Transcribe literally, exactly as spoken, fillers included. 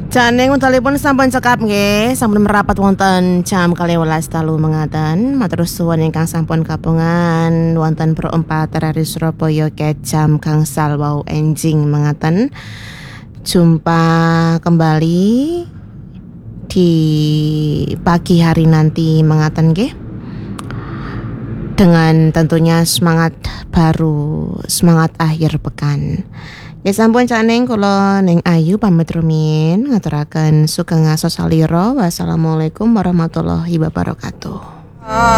Jane wektalipun sampun cekap nggih, sampun merapat wonten jam kalih welas dalu mengaten. Matur suwun ingkang sampun kapungan wonten Pro empat R R I Surabaya ke jam gangsal wau enjing mengaten. Jumpa kembali di pagi hari nanti mengaten nggih. Dengan tentunya semangat baru, semangat akhir pekan. Ya sampun caneng kula ning Ayu pamit rumiyin ngaturaken sugeng ngasos salira. Wassalamualaikum warahmatullahi wabarakatuh.